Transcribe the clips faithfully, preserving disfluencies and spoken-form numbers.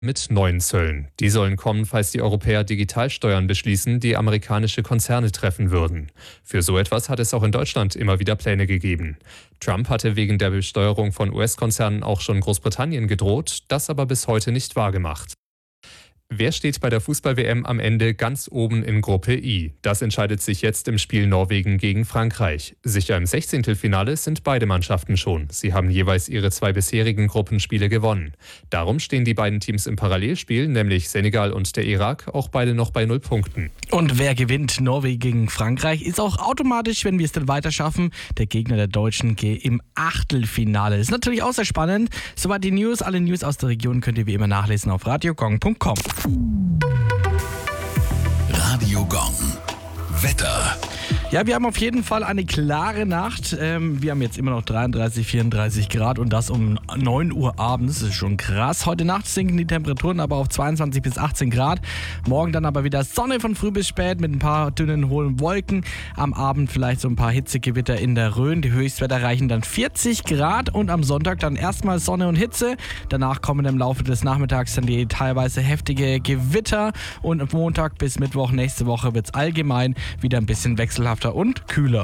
mit neuen Zöllen. Die sollen kommen, falls die Europäer Digitalsteuern beschließen, die amerikanische Konzerne treffen würden. Für so etwas hat es auch in Deutschland immer wieder Pläne gegeben. Trump hatte wegen der Besteuerung von U S-Konzernen auch schon Großbritannien gedroht, das aber bis heute nicht wahrgemacht. Wer steht bei der Fußball-W M am Ende ganz oben in Gruppe I? Das entscheidet sich jetzt im Spiel Norwegen gegen Frankreich. Sicher im Sechzehntelfinale sind beide Mannschaften schon. Sie haben jeweils ihre zwei bisherigen Gruppenspiele gewonnen. Darum stehen die beiden Teams im Parallelspiel, nämlich Senegal und der Irak, auch beide noch bei null Punkten. Und wer gewinnt Norwegen gegen Frankreich, ist auch automatisch, wenn wir es dann weiter schaffen, der Gegner der Deutschen im Achtelfinale. Ist natürlich auch sehr spannend. Soweit die News. Alle News aus der Region könnt ihr wie immer nachlesen auf radiogong punkt com. Radio Gong. Wetter. Ja, wir haben auf jeden Fall eine klare Nacht. Ähm, wir haben jetzt immer noch dreiunddreißig, vierunddreißig Grad und das um neun Uhr abends. Das ist schon krass. Heute Nacht sinken die Temperaturen aber auf zweiundzwanzig bis achtzehn Grad. Morgen dann aber wieder Sonne von früh bis spät mit ein paar dünnen, hohlen Wolken. Am Abend vielleicht so ein paar Hitzegewitter in der Rhön. Die Höchstwerte erreichen dann vierzig Grad und am Sonntag dann erstmal Sonne und Hitze. Danach kommen im Laufe des Nachmittags dann die teilweise heftige Gewitter und am Montag bis Mittwoch nächste Woche wird es allgemein wieder ein bisschen wechselhafter und kühler.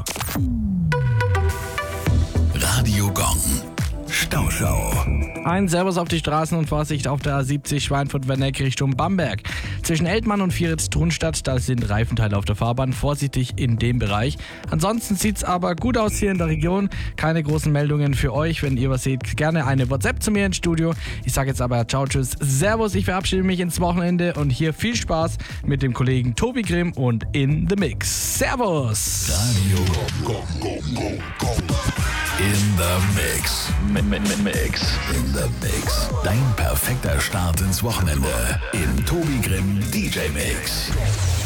Radio Gong. Stauschau. Ein Servus auf die Straßen und Vorsicht auf der A siebzig Schweinfurt-Werneck Richtung Bamberg. Zwischen Eltmann und Vieritz-Thunstadt, da sind Reifenteile auf der Fahrbahn. Vorsichtig in dem Bereich. Ansonsten sieht es aber gut aus hier in der Region. Keine großen Meldungen für euch. Wenn ihr was seht, gerne eine WhatsApp zu mir ins Studio. Ich sage jetzt aber ciao, tschüss, servus. Ich verabschiede mich ins Wochenende und hier viel Spaß mit dem Kollegen Tobi Grimm und In The Mix. Servus! Radio Gong, Gong, Gong, Gong. In the Mix. M- m- Mix. In the Mix. Dein perfekter Start ins Wochenende. Im Tobi Grimm D J Mix.